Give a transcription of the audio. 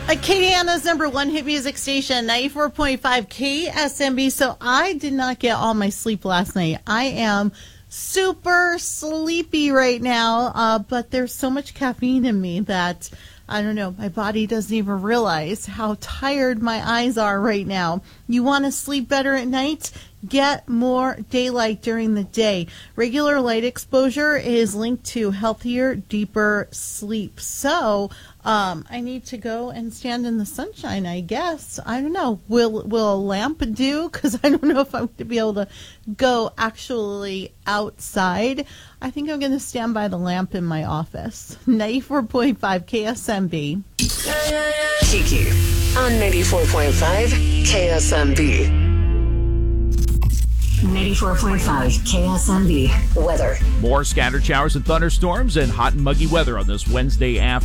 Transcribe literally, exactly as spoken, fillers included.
Acadiana's number one hit music station, ninety-four point five K S M B. So I did not get all my sleep last night. I am super sleepy right now, uh, but there's so much caffeine in me that, I don't know, my body doesn't even realize how tired my eyes are right now. You want to sleep better at night? Get more daylight during the day. Regular light exposure is linked to healthier, deeper sleep. So um, I need to go and stand in the sunshine, I guess. I don't know. Will will a lamp do? Because I don't know if I'm going to be able to go actually outside. I think I'm going to stand by the lamp in my office. ninety-four point five K S M B. Kiki on ninety-four point five K S M B. ninety-four point five K S M B weather. More scattered showers and thunderstorms and hot and muggy weather on this Wednesday afternoon.